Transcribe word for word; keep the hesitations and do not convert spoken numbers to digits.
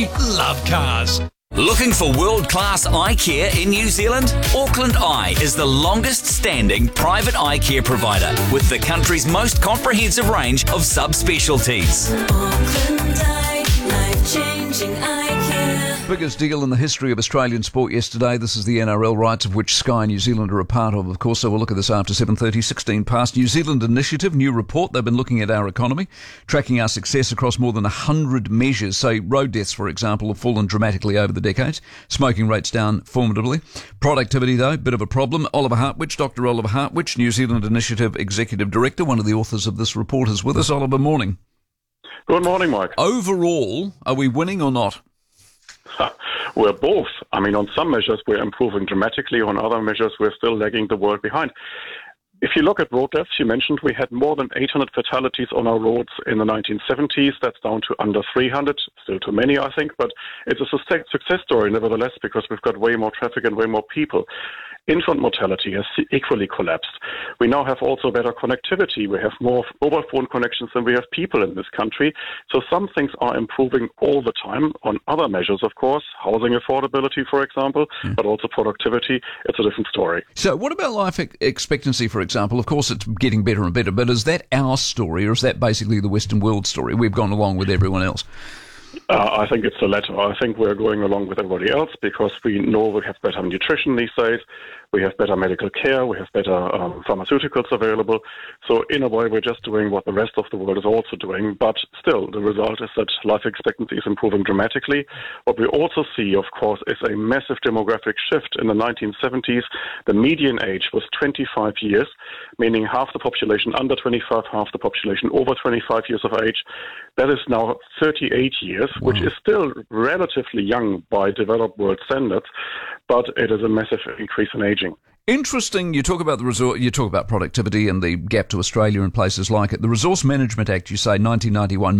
Love cars. Looking for world-class eye care in New Zealand? Auckland Eye is the longest-standing private eye care provider with the country's most comprehensive range of subspecialties. Auckland Eye, life-changing eye care. Biggest deal in the history of Australian sport yesterday. This is the N R L rights of which Sky New Zealand are a part of, of course, so we'll look at this after seven thirty, sixteen past. New Zealand Initiative, new report. They've been looking at our economy, tracking our success across more than one hundred measures. Say, road deaths, for example, have fallen dramatically over the decades. Smoking rates down formidably. Productivity, though, bit of a problem. Oliver Hartwich, Doctor Oliver Hartwich, New Zealand Initiative Executive Director, one of the authors of this report, is with us. Oliver, morning. Good morning, Mike. Overall, are we winning or not? We're both. I mean, on some measures, we're improving dramatically. On other measures, we're still lagging the world behind. If you look at road deaths, you mentioned we had more than eight hundred fatalities on our roads in the nineteen seventies. That's down to under three hundred. Still too many, I think, but it's a success story nevertheless because we've got way more traffic and way more people. Infant mortality has equally collapsed. We now have also better connectivity. We have more mobile phone connections than we have people in this country. So some things are improving all the time. On other measures, of course, housing affordability, for example, mm. but also productivity, it's a different story. So what about life expectancy, for example? Of course, it's getting better and better, but is that our story or is that basically the Western world story? We've gone along with everyone else. Uh, I think it's the latter. I think we're going along with everybody else because we know we have better nutrition these days, we have better medical care, we have better um, pharmaceuticals available. So in a way, we're just doing what the rest of the world is also doing. But still, the result is that life expectancy is improving dramatically. What we also see, of course, is a massive demographic shift. In the nineteen seventies, the median age was twenty-five years, meaning half the population under twenty-five, half the population over twenty-five years of age. That is now thirty-eight years, which is still relatively young by developed world standards, but it is a massive increase in aging. Interesting. You talk about the resor- you talk about productivity and the gap to Australia and places like it. The Resource Management Act, you say nineteen ninety-one